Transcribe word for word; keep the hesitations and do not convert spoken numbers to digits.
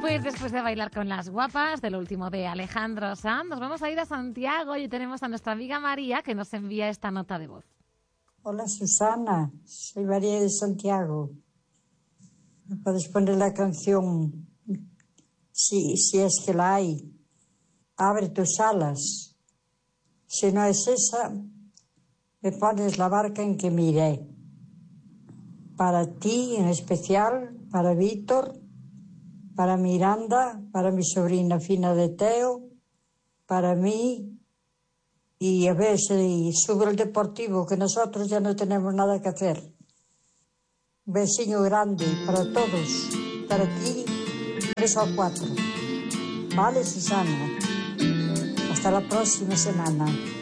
Pues después de bailar con las guapas, de lo último de Alejandro Sanz, nos vamos a ir a Santiago y tenemos a nuestra amiga María que nos envía esta nota de voz. Hola Susana, soy María de Santiago. ¿Me puedes poner la canción, si, si es que la hay? Abre tus alas. Si no es esa, me pones La barca en que miré. Para ti en especial, para Víctor, para Miranda, para mi sobrina Fina de Teo, para mí, y a ver si sube el Deportivo, que nosotros ya no tenemos nada que hacer. Un besiño grande para todos, para ti, tres o cuatro. Vale, Susana. Hasta la próxima semana.